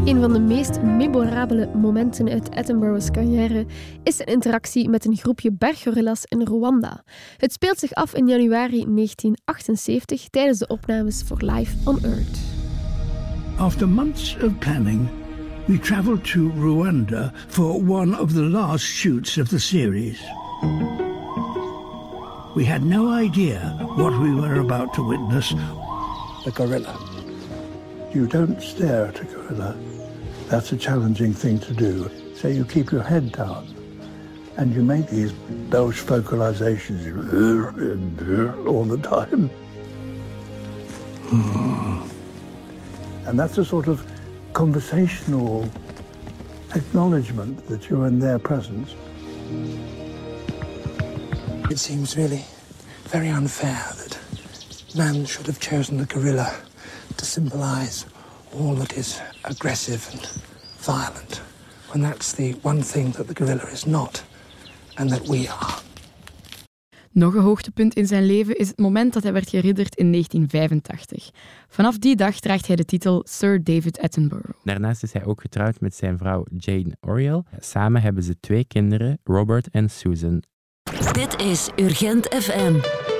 Een van de meest memorabele momenten uit Attenborough's carrière is zijn interactie met een groepje berggorillas in Rwanda. Het speelt zich af in januari 1978 tijdens de opnames voor Life on Earth. After months of planning, we traveled to Rwanda for one of the last shoots of the series. We had no idea what we were about to witness. A gorilla. You don't stare at a gorilla. That's a challenging thing to do. So you keep your head down and you make those vocalizations all the time. And that's a sort of conversational acknowledgement that you're in their presence. It seems really very unfair that man should have chosen the gorilla to symbolize all that is aggressive and violent, when that's the one thing that the gorilla is not, and that we are. Nog een hoogtepunt in zijn leven is het moment dat hij werd geridderd in 1985. Vanaf die dag draagt hij de titel Sir David Attenborough. Daarnaast is hij ook getrouwd met zijn vrouw Jane Oriel. Samen hebben ze 2 kinderen, Robert en Susan. Dit is Urgent FM.